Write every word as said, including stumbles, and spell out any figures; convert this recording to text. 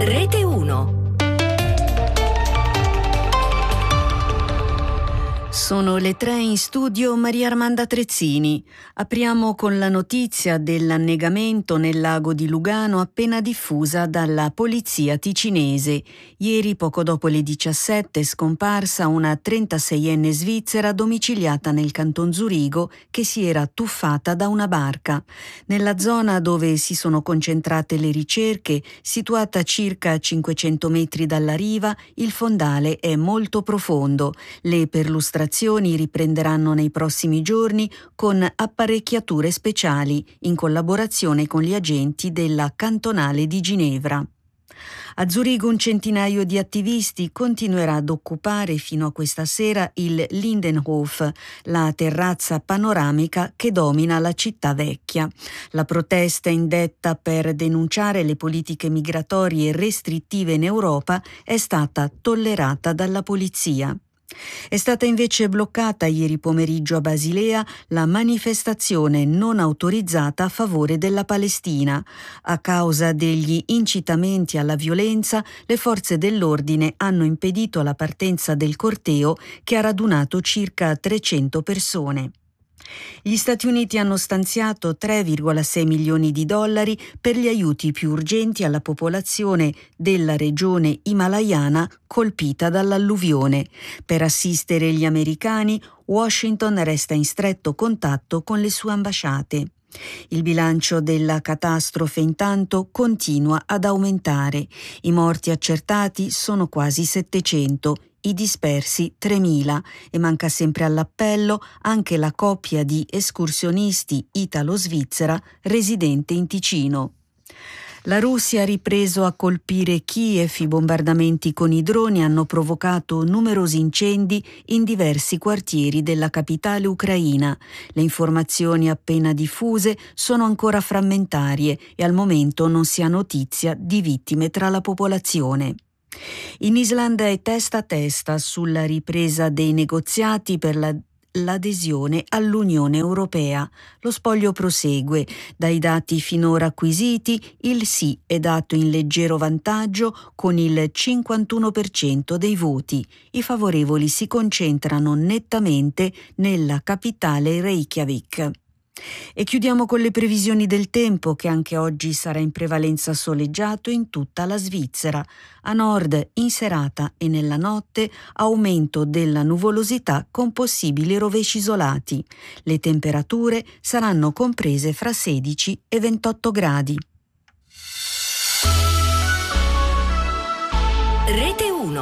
Rete uno. Sono le tre in studio Maria Armanda Trezzini. Apriamo con la notizia dell'annegamento nel lago di Lugano appena diffusa dalla polizia ticinese. Ieri, poco dopo le diciassette, è scomparsa una trentaseienne svizzera domiciliata nel canton Zurigo che si era tuffata da una barca. Nella zona dove si sono concentrate le ricerche, situata a circa cinquecento metri dalla riva, il fondale è molto profondo. Le perlustrazioni riprenderanno nei prossimi giorni con apparecchiature speciali in collaborazione con gli agenti della cantonale di Ginevra. A Zurigo un centinaio di attivisti continuerà ad occupare fino a questa sera il Lindenhof, la terrazza panoramica che domina la città vecchia. La protesta indetta per denunciare le politiche migratorie restrittive in Europa è stata tollerata dalla polizia. È stata invece bloccata ieri pomeriggio a Basilea la manifestazione non autorizzata a favore della Palestina. A causa degli incitamenti alla violenza, le forze dell'ordine hanno impedito la partenza del corteo che ha radunato circa trecento persone. Gli Stati Uniti hanno stanziato tre virgola sei milioni di dollari per gli aiuti più urgenti alla popolazione della regione himalayana colpita dall'alluvione. Per assistere gli americani, Washington resta in stretto contatto con le sue ambasciate. Il bilancio della catastrofe intanto continua ad aumentare. I morti accertati sono quasi settecento. I dispersi tremila e manca sempre all'appello anche la coppia di escursionisti italo-svizzera residente in Ticino. La Russia ha ripreso a colpire Kiev. I bombardamenti con i droni hanno provocato numerosi incendi in diversi quartieri della capitale ucraina. Le informazioni appena diffuse sono ancora frammentarie e al momento non si ha notizia di vittime tra la popolazione. In Islanda è testa a testa sulla ripresa dei negoziati per la l'adesione all'Unione Europea. Lo spoglio prosegue. Dai dati finora acquisiti, il sì è dato in leggero vantaggio con il cinquantuno per cento dei voti. I favorevoli si concentrano nettamente nella capitale Reykjavik. E chiudiamo con le previsioni del tempo, che anche oggi sarà in prevalenza soleggiato in tutta la Svizzera. A nord, in serata e nella notte, aumento della nuvolosità con possibili rovesci isolati. Le temperature saranno comprese fra sedici e ventotto gradi. Rete